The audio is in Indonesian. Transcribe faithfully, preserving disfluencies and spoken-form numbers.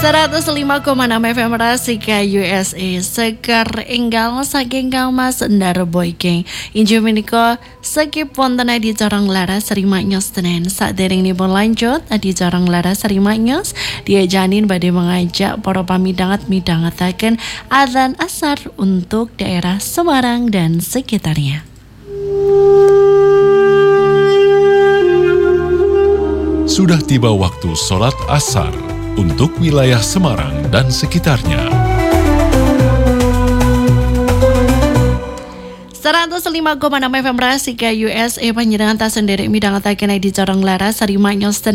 seratus lima koma enam F M Rasika U S A Sekar enggal saking Kang Mas Ndar Boyking Injo menika sakit wonten di Corong Laras Rimanyos tenen saderengipun lanjut di Corong Laras Rimanyos dia janin badhe mengajak para pamidangat midhangetaken adzan asar untuk daerah Semarang dan sekitarnya. Sudah tiba waktu sholat asar untuk wilayah Semarang dan sekitarnya. seratus lima koma enam F M Rasika U S A panjenengan tak sendiri midhangetaken di Corong Laras Rimanyos